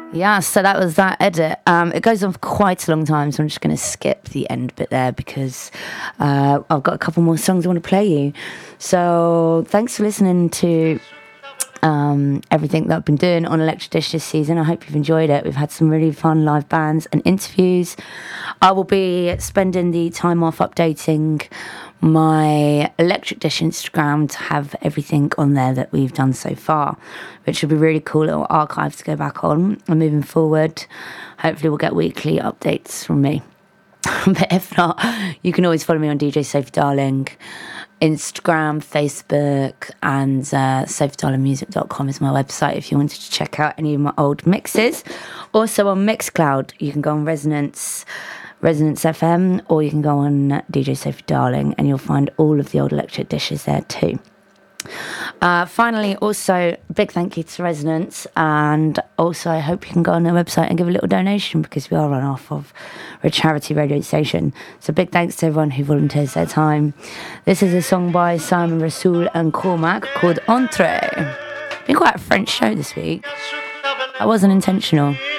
Yeah, so that was that edit. It goes on for quite a long time, so I'm just going to skip the end bit there because I've got a couple more songs I want to play you. So thanks for listening to everything that I've been doing on Electric Dish this season. I hope you've enjoyed it. We've had some really fun live bands and interviews. I will be spending the time off updating my Electric Dish Instagram to have everything on there that we've done so far, which would be really cool little archive to go back on. And moving forward, hopefully we'll get weekly updates from me. But if not, you can always follow me on DJ Sophie Darling, Instagram, Facebook, and sophiedarlingmusic.com is my website if you wanted to check out any of my old mixes. Also on Mixcloud, you can go on Resonance FM, or you can go on DJ Sophie Darling and you'll find all of the old Electric Dishes there too. Finally, also big thank you to Resonance, and also I hope you can go on their website and give a little donation because we are run off of a charity radio station. So big thanks to everyone who volunteers their time. This is a song by Simon Rasool and Cormac called Entree. Been quite a French show this week. That wasn't intentional.